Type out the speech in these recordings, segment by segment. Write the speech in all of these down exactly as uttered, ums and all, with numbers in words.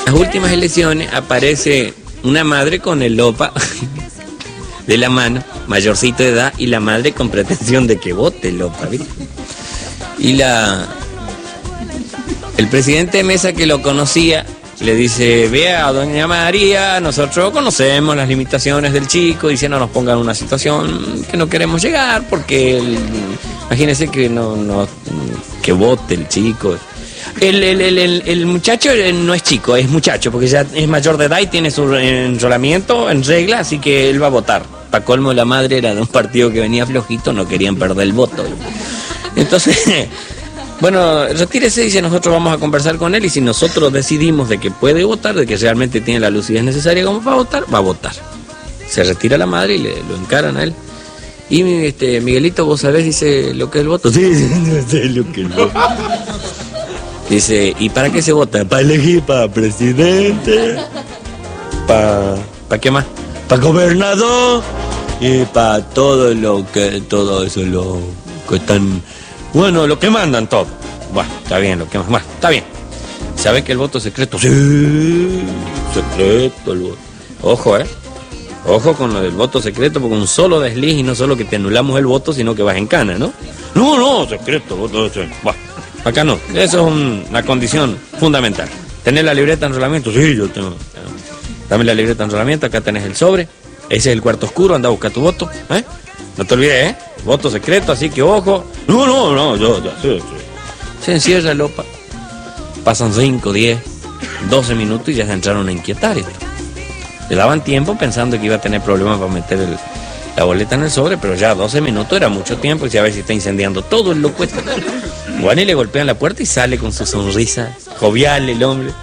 las últimas elecciones aparece una madre con el Lopa de la mano, mayorcito de edad, y la madre con pretensión de que vote el Lopa, ¿viste? Y la el presidente de mesa, que lo conocía, le dice: vea, doña María, nosotros conocemos las limitaciones del chico, dice, no nos pongan en una situación que no queremos llegar, porque el, imagínense que no, no que vote el chico. El, el, el, el, el muchacho no es chico, es muchacho, porque ya es mayor de edad y tiene su enrolamiento en regla, así que él va a votar. Para colmo, la madre era de un partido que venía flojito, no querían perder el voto. Entonces, bueno, retírese, dice, nosotros vamos a conversar con él, y si nosotros decidimos de que puede votar, de que realmente tiene la lucidez necesaria como para votar, va a votar. Se retira la madre y le, lo encaran a él. Y este Miguelito, ¿vos sabés, dice, lo que es el voto? Sí, no sé lo que es el voto. Dice, ¿y para qué se vota? Para elegir para presidente, para... ¿para qué más? Para gobernador y para todo lo que... todo eso, lo que están... bueno, lo que mandan todo. Bueno, está bien, lo que más... bueno, está bien. ¿Sabe que el voto es secreto? Sí, secreto el voto. Ojo, ¿eh? Ojo con lo del voto secreto, porque un solo desliz, y no solo que te anulamos el voto, sino que vas en cana, ¿no? No, no, secreto, voto... bueno, acá no, eso es un, una condición fundamental. ¿Tenés la libreta de enrolamiento? Sí, yo tengo. Dame la libreta de enrolamiento, acá tenés el sobre. Ese es el cuarto oscuro, anda a buscar tu voto, ¿eh? No te olvides, ¿eh? Voto secreto, así que ojo. No, no, no, yo, yo, yo, yo. Se encierra el Lopa. Pasan cinco, diez, doce minutos y ya se entraron a inquietar esto. Le daban tiempo pensando que iba a tener problemas para meter el, la boleta en el sobre, pero ya doce minutos era mucho tiempo, y si a ver si está incendiando todo el loco. Bueno, y le golpean la puerta y sale con su sonrisa jovial el hombre.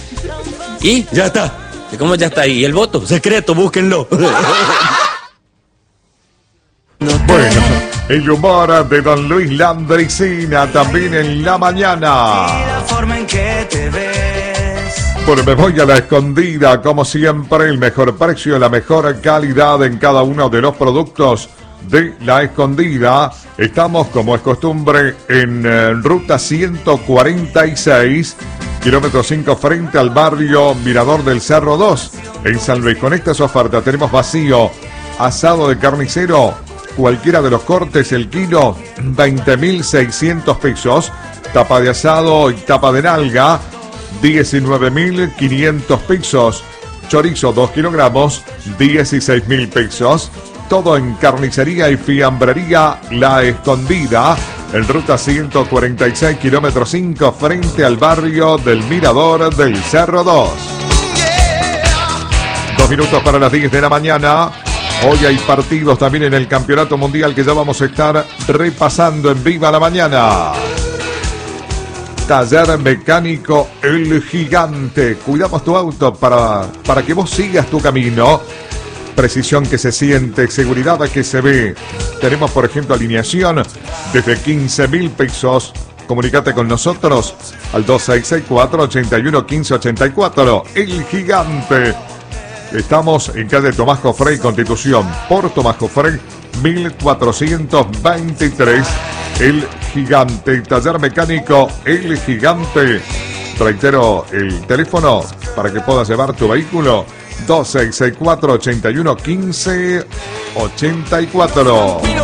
Y ya está. ¿Cómo ya está ahí? ¿Y el voto? Secreto, búsquenlo. Bueno, el humor de don Luis Landricina también en la mañana. Bueno, me voy a La Escondida, como siempre, el mejor precio, la mejor calidad en cada uno de los productos de La Escondida. Estamos, como es costumbre, en eh, ruta ciento cuarenta y seis, kilómetro cinco, frente al barrio Mirador del Cerro dos, en San Luis. Con estas ofertas tenemos vacío, asado de carnicero, cualquiera de los cortes, el kilo, veinte mil seiscientos pesos. Tapa de asado y tapa de nalga, diecinueve mil quinientos pesos. Chorizo, dos kilogramos, dieciséis mil pesos. Todo en carnicería y fiambrería La Escondida, en ruta ciento cuarenta y seis, kilómetro cinco, frente al barrio del Mirador del Cerro dos. Dos minutos para las diez de la mañana. Hoy hay partidos también en el Campeonato Mundial que ya vamos a estar repasando en Viva la Mañana. Taller Mecánico El Gigante. Cuidamos tu auto para, para que vos sigas tu camino. Precisión que se siente, seguridad que se ve. Tenemos, por ejemplo, alineación desde quince mil pesos. Comunicate con nosotros al dos seis seis cuatro, ocho uno, uno cinco ocho cuatro. El Gigante. Estamos en calle Tomás Jofrey, Constitución, por Tomás Jofrey, mil cuatrocientos veintitrés. El Gigante, taller mecánico El Gigante. Reitero el teléfono para que puedas llevar tu vehículo: dos seis seis cuatro, ocho uno, uno cinco ocho cuatro.